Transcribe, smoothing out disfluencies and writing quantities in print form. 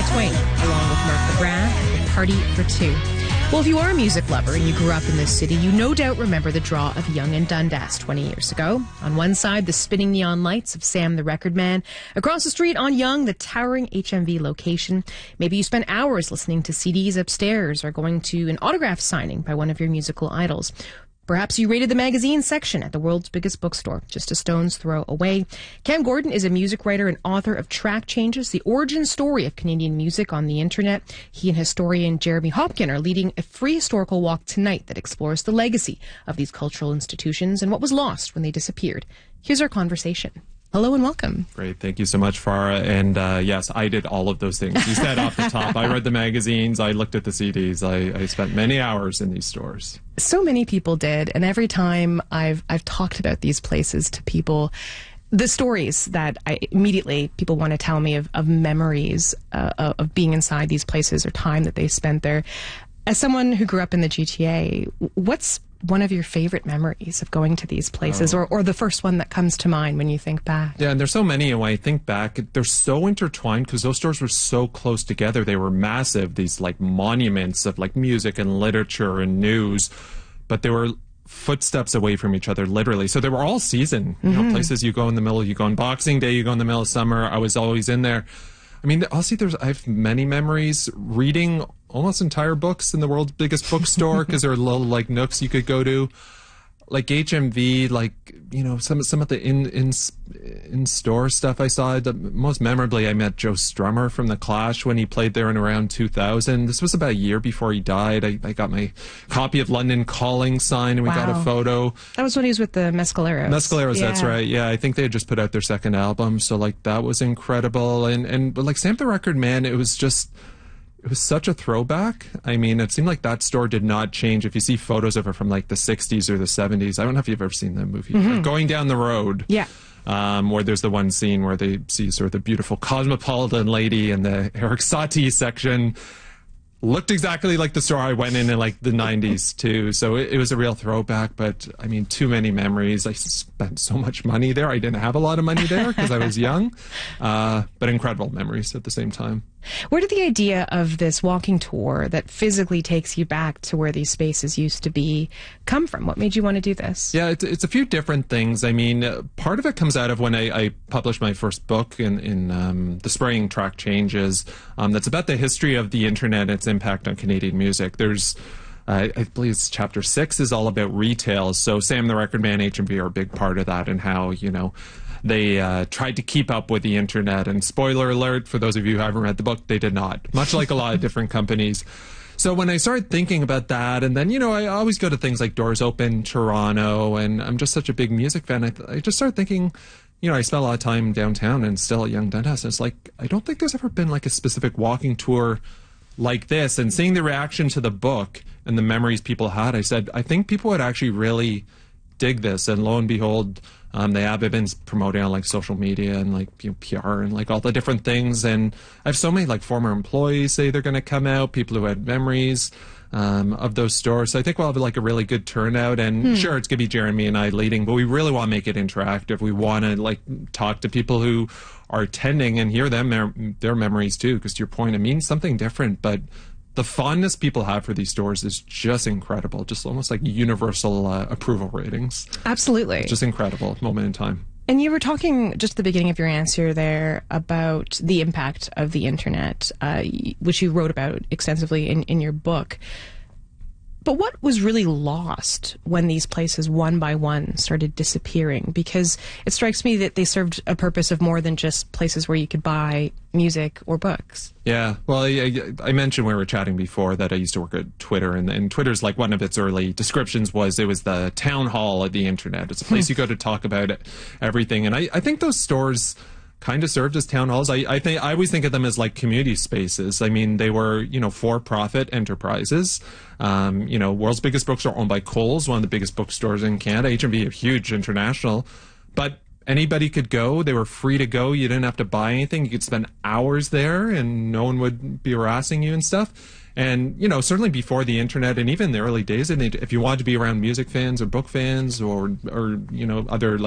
Twain, along with Mark McGrath, with Party for Two. Well, if you are a music lover and you grew up in this city, you no doubt remember the draw of Yonge and Dundas 20 years ago. On one side, the spinning neon lights of Sam the Record Man. Across the street on Yonge, the towering HMV location. Maybe you spent hours listening to CDs upstairs or going to an autograph signing by one of your musical idols. Perhaps you raided the magazine section at the world's biggest bookstore, just a stone's throw away. Cam Gordon is a music writer and author of Track Changes, the origin story of Canadian music on the internet. He and historian Jeremy Hopkin are leading a free historical walk tonight that explores the legacy of these cultural institutions and what was lost when they disappeared. Here's our conversation. Hello and welcome. Great. Thank you so much, Farah. And yes, I did all of those things. You said off the top. I read the magazines. I looked at the CDs. I spent many hours in these stores. So many people did. And every time I've talked about these places to people, the stories that people want to tell me of memories of being inside these places or time that they spent there. As someone who grew up in the GTA, what's one of your favorite memories of going to these places, or the first one that comes to mind when you think back? Yeah, and there's so many, and when I think back, they're so intertwined because those stores were so close together. They were massive, these like monuments of like music and literature and news, but they were footsteps away from each other, literally. So they were all season, you know, places you go in the middle, you go on Boxing Day, you go in the middle of summer. I was always in there. I mean, honestly, I have many memories reading almost entire books in the world's biggest bookstore because there are little like nooks you could go to, like HMV, like, you know, some of the in store stuff I saw. Most memorably, I met Joe Strummer from The Clash when he played there in around 2000. This was about a year before he died. I got my copy of London Calling signed, and we got a photo. That was when he was with the Mescaleros. Mescaleros, yeah. That's right. Yeah, I think they had just put out their second album, so like that was incredible. But like Sam the Record Man, it was such a throwback. I mean, it seemed like that store did not change. If you see photos of it from like the 60s or the 70s, I don't know if you've ever seen that movie. Going Down the Road. Yeah. Where there's the one scene where they see sort of the beautiful cosmopolitan lady in the Eric Satie section. Looked exactly like the store I went in like the 90s too. So it was a real throwback, but I mean, too many memories. I spent so much money there. I didn't have a lot of money there because I was young, but incredible memories at the same time. Where did the idea of this walking tour that physically takes you back to where these spaces used to be come from? What made you want to do this? Yeah, it's a few different things. I mean, part of it comes out of when I published my first book in the spring, Track Changes, that's about the history of the internet and its impact on Canadian music. There's I believe it's chapter 6 is all about retail. So Sam the Record Man, HMV are a big part of that, and how, you know, they tried to keep up with the internet. And spoiler alert, for those of you who haven't read the book, they did not, much like a lot of different companies. So when I started thinking about that, and then, you know, I always go to things like Doors Open Toronto, and I'm just such a big music fan, I just started thinking, you know, I spent a lot of time downtown and still at Yonge Dundas, and it's like, I don't think there's ever been like a specific walking tour like this. And seeing the reaction to the book and the memories people had, I said, I think people would actually really dig this. And lo and behold, they have been promoting on like social media and like, you know, PR and like all the different things. And I have so many like former employees say they're going to come out, people who had memories of those stores. So I think we'll have like a really good turnout. And sure, it's going to be Jeremy and I leading, but we really want to make it interactive. We want to like talk to people who are attending and hear them their memories too. Because to your point, it means something different, but the fondness people have for these stores is just incredible. Just almost like universal approval ratings. Absolutely. Just incredible moment in time. And you were talking just at the beginning of your answer there about the impact of the internet, which you wrote about extensively in your book. But what was really lost when these places one by one started disappearing? Because it strikes me that they served a purpose of more than just places where you could buy music or books. Yeah, well, I mentioned when we were chatting before that I used to work at Twitter, and Twitter's like one of its early descriptions was it was the town hall of the internet. It's a place you go to talk about everything. And I think those stores kind of served as town halls. I always think of them as like community spaces. I mean, they were, you know, for-profit enterprises. You know, world's biggest bookstore owned by Kohl's, one of the biggest bookstores in Canada. HMV, huge international, but anybody could go. They were free to go. You didn't have to buy anything. You could spend hours there, and no one would be harassing you and stuff. And, you know, certainly before the internet and even in the early days, if you wanted to be around music fans or book fans or you know, other like